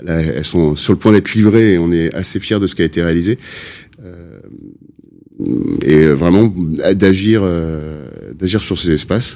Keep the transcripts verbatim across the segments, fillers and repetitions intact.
là, elles sont sur le point d'être livrées et on est assez fiers de ce qui a été réalisé. Euh, et vraiment d'agir, euh, d'agir sur ces espaces.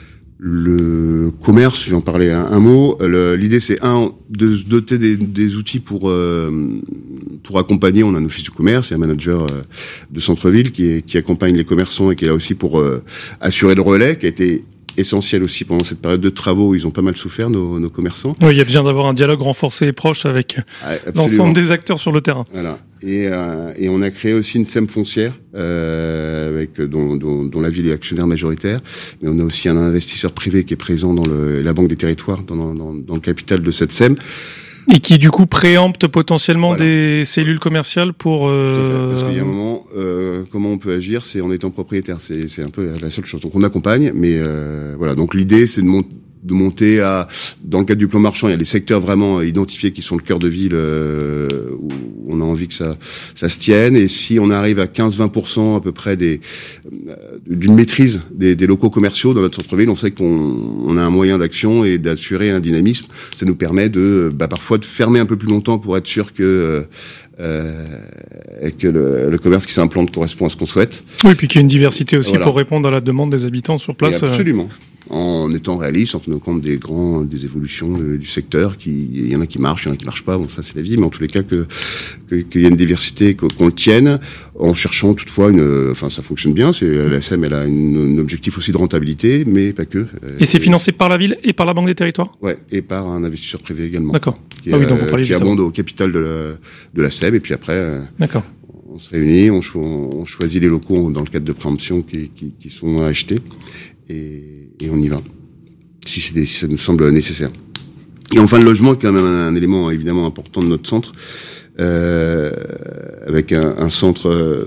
Le commerce, je vais en parler un, un mot. Le, l'idée, c'est un de se doter des, des outils pour euh, pour accompagner. On a un office du commerce et un manager euh, de centre-ville qui est, qui accompagne les commerçants et qui est là aussi pour euh, assurer le relais, qui a été essentiel aussi pendant cette période de travaux où ils ont pas mal souffert, nos, nos commerçants. Oui, il y a besoin d'avoir un dialogue renforcé et proche avec ah, l'ensemble des acteurs sur le terrain. Voilà. Et, euh, et on a créé aussi une S E M foncière euh, avec dont, dont, dont la ville est actionnaire majoritaire, mais on a aussi un investisseur privé qui est présent dans le, la Banque des Territoires, dans, dans, dans le capital de cette S E M. Et qui, du coup, préempte potentiellement voilà. des cellules commerciales pour... Euh... Parce qu'il y a un moment, euh, comment on peut agir, c'est en étant propriétaire. C'est, c'est un peu la seule chose. Donc, on accompagne, mais euh, voilà. Donc, l'idée, c'est de, mon- de monter à... Dans le cadre du plan marchand, il y a les secteurs vraiment identifiés qui sont le cœur de ville, euh, où on a envie que ça, ça se tienne. Et si on arrive à quinze à vingt pour cent à peu près des, euh, d'une maîtrise des, des locaux commerciaux dans notre centre-ville, on sait qu'on on a un moyen d'action et d'assurer un dynamisme. Ça nous permet de, bah, parfois de fermer un peu plus longtemps pour être sûr que, euh, et que le, le commerce qui s'implante correspond à ce qu'on souhaite. Oui, puis qu'il y a une diversité aussi voilà. pour répondre à la demande des habitants sur place. Et absolument. En étant réaliste, en tenant compte des grands, des évolutions de, du secteur, qui, il y en a qui marchent, il y en a qui marchent pas, bon, ça c'est la vie, mais en tous les cas que, que, qu'il y ait une diversité, qu'on, qu'on le tienne, en cherchant toutefois une, enfin, ça fonctionne bien, c'est, la S E M, elle a une, un objectif aussi de rentabilité, mais pas que. Et c'est financé par la ville et par la Banque des Territoires? Ouais, et par un investisseur privé également. D'accord. Qui, ah oui, donc vous parlez qui abonde au capital de la, de la S E M, et puis après. D'accord. On se réunit, on, cho- on choisit les locaux dans le cadre de préemption qui, qui, qui sont à acheter, et, et on y va, si, c'est des, si ça nous semble nécessaire. Et enfin, le logement, qui est quand même un, un élément évidemment important de notre centre, euh, avec un, un centre euh,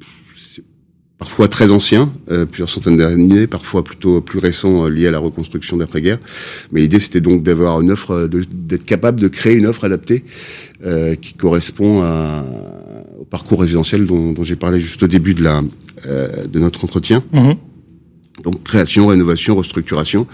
parfois très ancien, euh, plusieurs centaines d'années, parfois plutôt plus récent, euh, lié à la reconstruction d'après-guerre. Mais l'idée, c'était donc d'avoir une offre, de, d'être capable de créer une offre adaptée euh, qui correspond à, au parcours résidentiel dont, dont j'ai parlé juste au début de la euh, de notre entretien. Mmh. Donc création, rénovation, restructuration.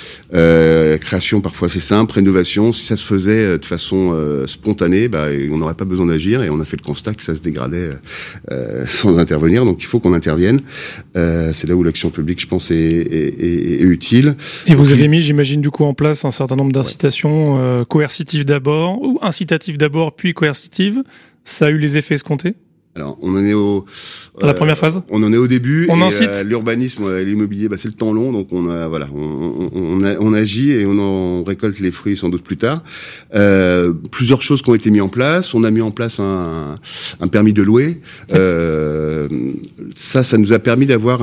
Euh, création parfois c'est simple, rénovation si ça se faisait de façon euh, spontanée, bah on n'aurait pas besoin d'agir, et on a fait le constat que ça se dégradait euh, sans intervenir. Donc il faut qu'on intervienne. Euh, c'est là où l'action publique, je pense, est, est, est, est utile. Et vous donc, avez mis, j'imagine, du coup en place un certain nombre d'incitations ouais. euh, coercitives d'abord, ou incitatives d'abord puis coercitives. Ça a eu les effets escomptés? Alors, on en est au dans euh, la première phase. On en est au début. On et, incite. Euh, l'urbanisme, et l'immobilier, bah c'est le temps long, donc on a voilà, on, on, on, a, on agit et on en récolte les fruits sans doute plus tard. Euh, plusieurs choses qui ont été mises en place. On a mis en place un, un permis de louer. Euh, ça, ça nous a permis d'avoir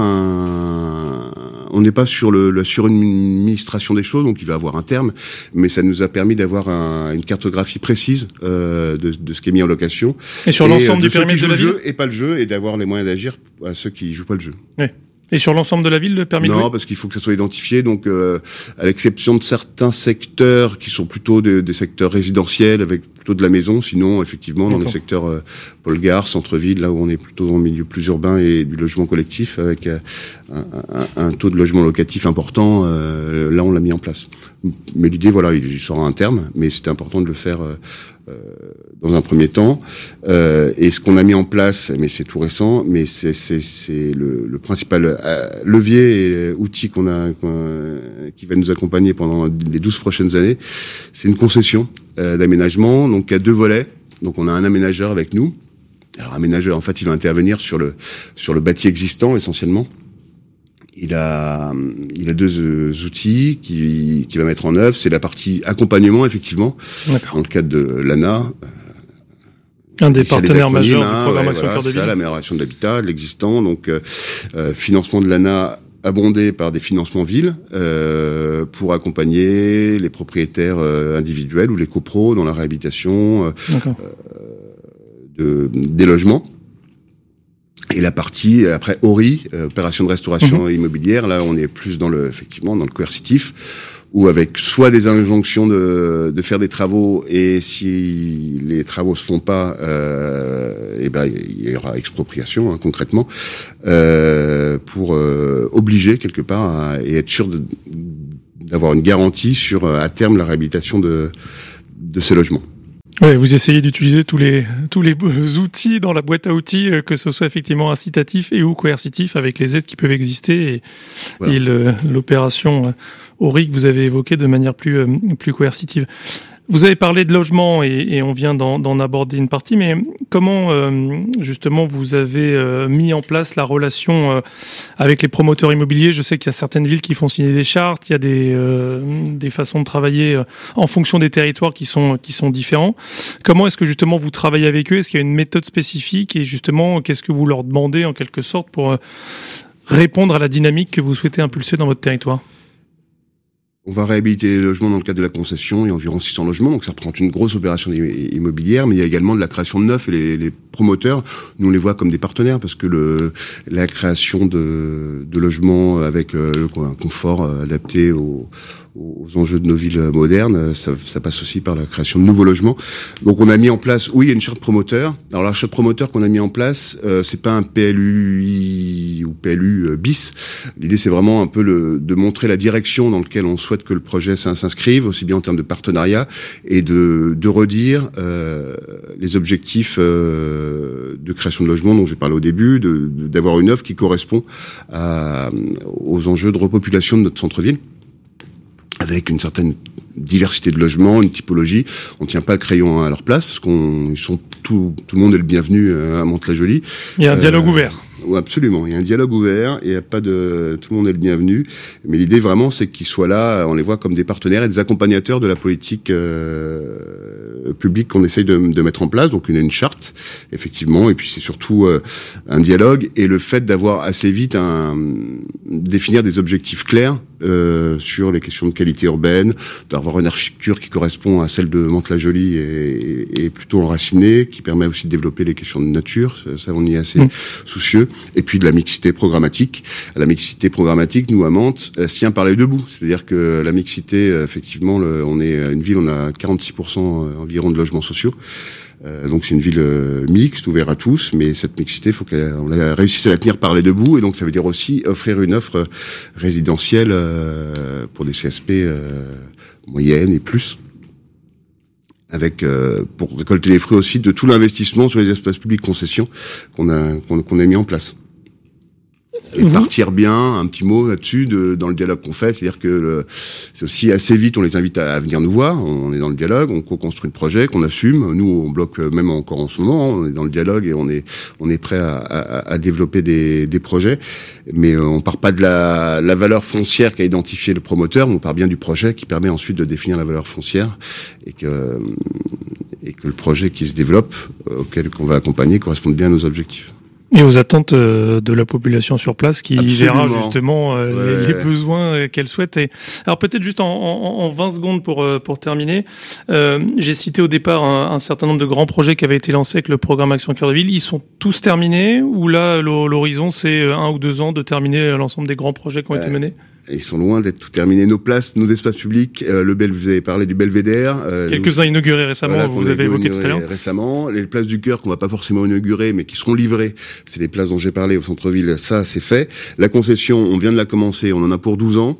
un. On n'est pas sur le, le sur une administration des choses, donc il va avoir un terme, mais ça nous a permis d'avoir un, une cartographie précise euh, de, de ce qui est mis en location. Et sur et l'ensemble du permis de la ville, et pas le jeu, et d'avoir les moyens d'agir à ceux qui jouent pas le jeu. Oui. Et sur l'ensemble de la ville, le permis non, de louer ? Parce qu'il faut que ça soit identifié. Donc, euh, à l'exception de certains secteurs qui sont plutôt des, des secteurs résidentiels avec plutôt de la maison, sinon, effectivement, dans D'accord. les secteurs euh, Paul-Gare, centre-ville, là où on est plutôt dans le milieu plus urbain et du logement collectif, avec euh, un, un, un taux de logement locatif important, euh, là, on l'a mis en place. Mais l'idée, voilà, il sera un terme, mais c'était important de le faire euh, euh, dans un premier temps. Euh, et ce qu'on a mis en place, mais c'est tout récent, mais c'est, c'est, c'est le, le principal euh, levier et outil qu'on a, qu'on, qui va nous accompagner pendant les douze prochaines années, c'est une concession euh, d'aménagement, donc il y a deux volets. Donc on a un aménageur avec nous. Alors un aménageur, en fait, il va intervenir sur le sur le bâti existant essentiellement. Il a, il a deux euh, outils qu'il qui va mettre en œuvre. C'est la partie accompagnement, effectivement, D'accord. dans le cadre de l'A N A. Un des partenaires majeurs hein, du programme ouais, Action voilà, Cœur de Ville. Ça, l'amélioration de l'habitat, de l'existant. Donc, euh, euh, financement de l'A N A abondé par des financements villes euh, pour accompagner les propriétaires euh, individuels ou les copros dans la réhabilitation euh, de, des logements. Et la partie après O R I, euh, opération de restauration mmh. immobilière, là on est plus dans le effectivement dans le coercitif, ou avec soit des injonctions de, de faire des travaux, et si les travaux se font pas, euh, et ben il y aura expropriation hein, concrètement, euh, pour euh, obliger quelque part à, et être sûr de, d'avoir une garantie sur à terme la réhabilitation de de ces logements. Ouais, vous essayez d'utiliser tous les tous les outils dans la boîte à outils, que ce soit effectivement incitatif et ou coercitif, avec les aides qui peuvent exister et, voilà. et le, l'opération O R I que vous avez évoquée de manière plus plus coercitive. Vous avez parlé de logement et, et on vient d'en, d'en aborder une partie, mais comment euh, justement vous avez euh, mis en place la relation euh, avec les promoteurs immobiliers? Je sais qu'il y a certaines villes qui font signer des chartes, il y a des, euh, des façons de travailler euh, en fonction des territoires qui sont, qui sont différents. Comment est-ce que justement vous travaillez avec eux? Est-ce qu'il y a une méthode spécifique et justement qu'est-ce que vous leur demandez en quelque sorte pour euh, répondre à la dynamique que vous souhaitez impulser dans votre territoire? On va réhabiliter les logements dans le cadre de la concession, il y a environ six cents logements, donc ça représente une grosse opération immobilière, mais il y a également de la création de neufs, et les, les promoteurs, nous on les voit comme des partenaires, parce que le, la création de, de logements avec euh, un confort adapté aux, aux enjeux de nos villes modernes, ça, ça passe aussi par la création de nouveaux logements. Donc on a mis en place, oui, il y a une charte promoteur. Alors la charte promoteur qu'on a mis en place, euh, c'est pas un P L U I ou P L U bis. L'idée c'est vraiment un peu le, de montrer la direction dans laquelle on souhaite que le projet s'inscrive, aussi bien en termes de partenariat et de, de redire euh, les objectifs euh, de création de logements dont j'ai parlé au début, de, de, d'avoir une offre qui correspond à, aux enjeux de repopulation de notre centre-ville, avec une certaine diversité de logements, une typologie. On tient pas le crayon à leur place parce qu'on ils sont tout tout le monde est le bienvenu à Mantes-la-Jolie. Il y a un euh, dialogue ouvert. Oui, absolument. Il y a un dialogue ouvert et il y a pas de tout le monde est le bienvenu. Mais l'idée vraiment, c'est qu'ils soient là. On les voit comme des partenaires et des accompagnateurs de la politique euh, publique qu'on essaye de, de mettre en place. Donc, il y a une charte, effectivement, et puis c'est surtout euh, un dialogue et le fait d'avoir assez vite un définir des objectifs clairs euh, sur les questions de qualité urbaine, d'avoir une architecture qui correspond à celle de Mantes-la-Jolie et, et, et plutôt enracinée, qui permet aussi de développer les questions de nature. Ça, ça on y est assez mmh. soucieux. Et puis de la mixité programmatique. La mixité programmatique, nous à Mantes, elle se tient par les deux bouts. C'est-à-dire que la mixité, effectivement, le, on est une ville, on a quarante-six pour cent environ de logements sociaux. Euh, donc c'est une ville euh, mixte, ouverte à tous, mais cette mixité, il faut qu'on a réussi à la tenir par les deux bouts, et donc ça veut dire aussi offrir une offre résidentielle euh, pour des C S P euh, moyennes et plus, avec euh, pour récolter les fruits aussi de tout l'investissement sur les espaces publics concessions qu'on a qu'on, qu'on a mis en place. Et mmh. partir bien, un petit mot là-dessus, de, dans le dialogue qu'on fait, c'est-à-dire que le, c'est aussi assez vite, on les invite à, à venir nous voir, on est dans le dialogue, on co-construit le projet, qu'on assume, nous on bloque même encore en ce moment, on est dans le dialogue et on est on est prêt à, à, à développer des, des projets, mais on part pas de la, la valeur foncière qu'a identifié le promoteur, on part bien du projet qui permet ensuite de définir la valeur foncière et que et que le projet qui se développe, auquel qu'on va accompagner, corresponde bien à nos objectifs. Et aux attentes de la population sur place qui Absolument. verra justement ouais, les, les ouais. besoins qu'elle souhaite. Et alors peut-être juste en, en, en vingt secondes pour pour terminer, euh, j'ai cité au départ un, un certain nombre de grands projets qui avaient été lancés avec le programme Action Cœur de Ville. Ils sont tous terminés ou là l'horizon c'est un ou deux ans de terminer l'ensemble des grands projets qui ont ouais. été menés? Ils sont loin d'être tout terminés. Nos places, nos espaces publics, euh, le Bel, vous avez parlé du Belvédère. Euh, Quelques-uns inaugurés récemment, voilà, vous avez évoqué tout à l'heure. Récemment, les places du cœur qu'on va pas forcément inaugurer, mais qui seront livrées. C'est les places dont j'ai parlé au centre-ville. Ça, c'est fait. La concession, on vient de la commencer. On en a pour douze ans.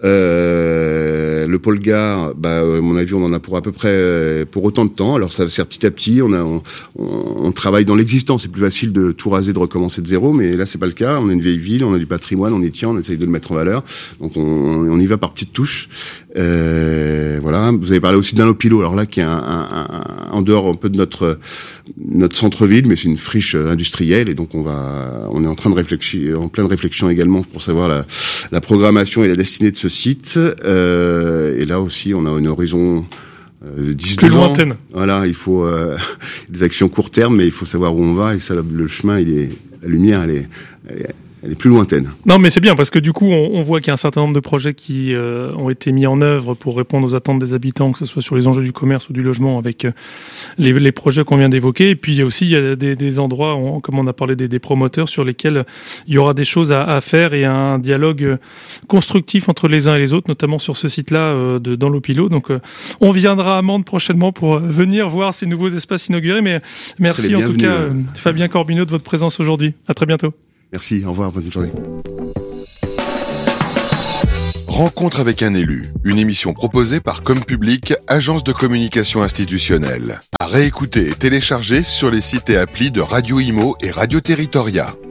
Euh, le pôle gare, bah, à mon avis, on en a pour à peu près pour autant de temps. Alors ça va se faire petit à petit. On a, on, on travaille dans l'existant. C'est plus facile de tout raser, de recommencer de zéro, mais là, c'est pas le cas. On a une vieille ville, on a du patrimoine, on y tient, on essaye de le mettre en valeur. Donc on, on y va par petites touches. Euh, voilà. Vous avez parlé aussi d'Allopilo, alors là qui est un, un, un, en dehors un peu de notre notre centre-ville, mais c'est une friche industrielle et donc on va, on est en train de réfléchir, en pleine réflexion également pour savoir la, la programmation et la destinée de ce site. Euh, et là aussi, on a un horizon Euh, dix, plus ans. lointaine. Voilà, il faut euh, des actions court terme, mais il faut savoir où on va et ça, le chemin, il est, la lumière, elle est, elle est Elle est plus lointaine. Non, mais c'est bien parce que du coup, on, on voit qu'il y a un certain nombre de projets qui euh, ont été mis en œuvre pour répondre aux attentes des habitants, que ce soit sur les enjeux du commerce ou du logement, avec euh, les, les projets qu'on vient d'évoquer. Et puis il y a aussi il y a des, des endroits, on, comme on a parlé des, des promoteurs, sur lesquels il y aura des choses à, à faire et un dialogue constructif entre les uns et les autres, notamment sur ce site-là euh, de dans l'Opilo. Donc, euh, on viendra à Mantes prochainement pour venir voir ces nouveaux espaces inaugurés. Mais merci en tout cas, euh, Fabien Corbineau, de votre présence aujourd'hui. À très bientôt. Merci, au revoir, bonne journée. Rencontre avec un élu, une émission proposée par Comme Public, agence de communication institutionnelle. À réécouter et télécharger sur les sites et applis de Radio Imo et Radio Territoria.